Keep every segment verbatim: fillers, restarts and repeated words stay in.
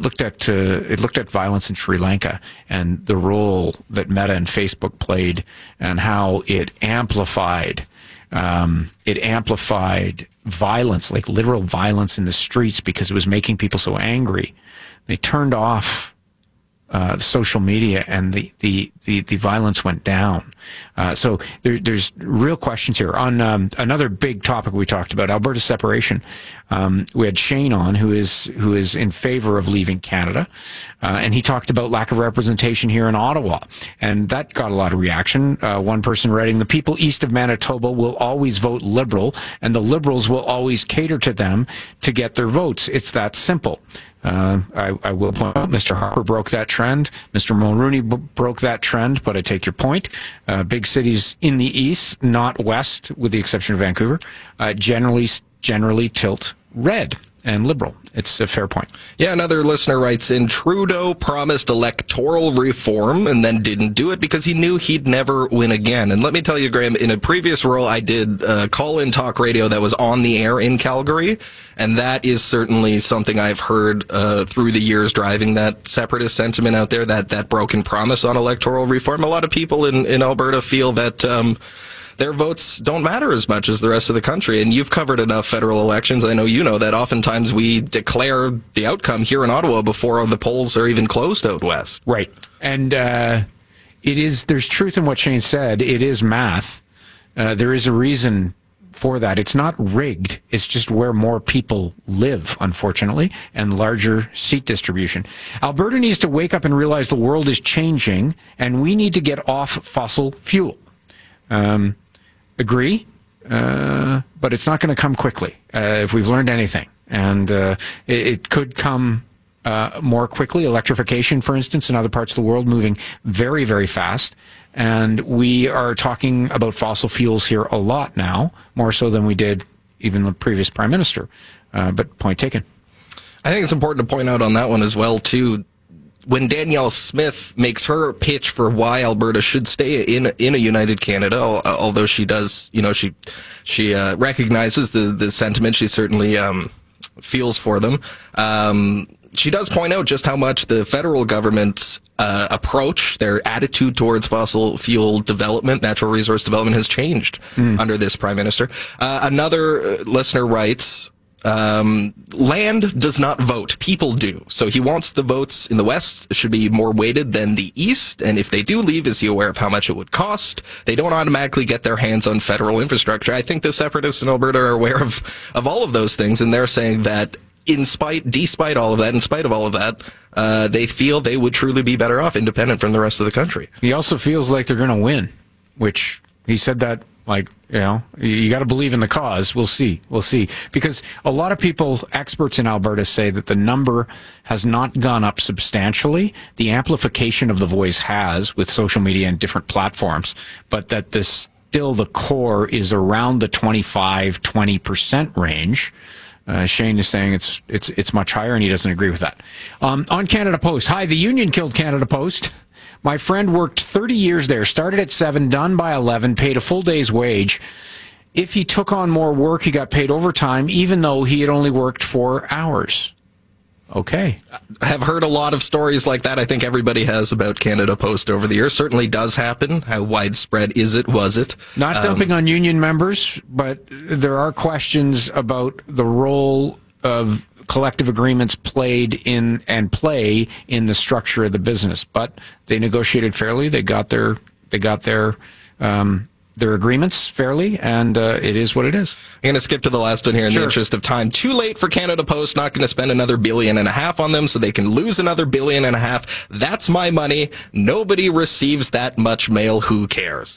looked at uh, it looked at violence in Sri Lanka and the role that Meta and Facebook played, and how it amplified um, it amplified violence, like literal violence in the streets, because it was making people so angry. They turned off Uh, social media, and the, the, the, the violence went down. Uh, so there, there's real questions here. On um, another big topic we talked about, Alberta separation, um, we had Shane on, who is who is in favor of leaving Canada, uh, and he talked about lack of representation here in Ottawa, and that got a lot of reaction. Uh, one person writing, "The people east of Manitoba will always vote Liberal, and the Liberals will always cater to them to get their votes. It's that simple." Uh, I, I will point out, Mister Harper broke that trend. Mister Mulroney b- broke that trend, but I take your point. Uh, big cities in the east, not west, with the exception of Vancouver, uh, generally generally tilt red and Liberal. It's a fair point. Yeah, another listener writes in, Trudeau promised electoral reform and then didn't do it because he knew he'd never win again. And let me tell you, Graham, in a previous role, I did uh, call-in talk radio that was on the air in Calgary, and that is certainly something I've heard uh, through the years driving that separatist sentiment out there, that, that broken promise on electoral reform. A lot of people in, in Alberta feel that Um, their votes don't matter as much as the rest of the country. And you've covered enough federal elections. I know you know that oftentimes we declare the outcome here in Ottawa before the polls are even closed out west. Right. And uh, it is, there's truth in what Shane said. It is math. Uh, there is a reason for that. It's not rigged. It's just where more people live, unfortunately, and larger seat distribution. Alberta needs to wake up and realize the world is changing, and we need to get off fossil fuel. Um, Agree, uh, but it's not going to come quickly, uh, if we've learned anything. And uh, it, it could come uh, more quickly. Electrification, for instance, in other parts of the world, moving very, very fast. And we are talking about fossil fuels here a lot now, more so than we did even the previous prime minister. Uh, but point taken. I think it's important to point out on that one as well, too, when Danielle Smith makes her pitch for why Alberta should stay in in a united Canada, although she does, you know, she she uh, recognizes the the sentiment, she certainly um, feels for them. Um, she does point out just how much the federal government's uh, approach, their attitude towards fossil fuel development, natural resource development, has changed mm. under this prime minister. Uh, another listener writes, Um, land does not vote. People do. So he wants the votes in the West should be more weighted than the East. And if they do leave, is he aware of how much it would cost? They don't automatically get their hands on federal infrastructure. I think the separatists in Alberta are aware of, of all of those things. And they're saying that in spite, despite all of that, in spite of all of that, uh, they feel they would truly be better off independent from the rest of the country. He also feels like they're going to win, which he said that, like, you know, you got to believe in the cause. We'll see. We'll see. Because a lot of people, experts in Alberta, say that the number has not gone up substantially. The amplification of the voice has with social media and different platforms, but that this still the core is around the twenty-five, twenty percent range. Uh, Shane is saying it's it's it's much higher, and he doesn't agree with that. Um, on Canada Post, hi, the union killed Canada Post. My friend worked thirty years there, started at seven, done by eleven, paid a full day's wage. If he took on more work, he got paid overtime, even though he had only worked four hours. Okay. I have heard a lot of stories like that. I think everybody has about Canada Post over the years. Certainly does happen. How widespread is it? Was it? Not dumping um, on union members, but there are questions about the role of collective agreements played in and play in the structure of the business. But they negotiated fairly. They got their they got their um, their agreements fairly, and uh, it is what it is. I'm going to skip to the last one here in sure. the interest of time. Too late for Canada Post. Not going to spend another billion and a half on them so they can lose another billion and a half. That's my money. Nobody receives that much mail. Who cares?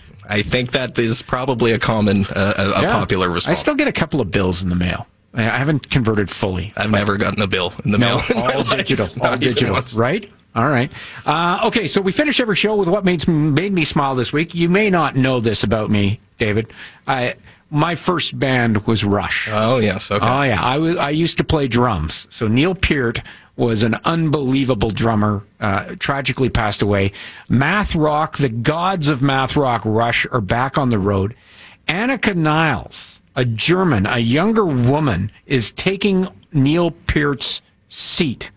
I think that is probably a common, uh, a, a yeah. popular response. I still get a couple of bills in the mail. I haven't converted fully. I've never gotten a bill in the no, mail. In all digital. All digital, right? All right. Uh, okay, so we finish every show with what made, made me smile this week. You may not know this about me, David. I, my first band was Rush. Oh, yes. Okay. Oh, yeah. I, was, I used to play drums. So Neil Peart was an unbelievable drummer, uh, tragically passed away. Math rock, the gods of math rock, Rush, are back on the road. Annika Niles, a German, a younger woman, is taking Neil Peart's seat.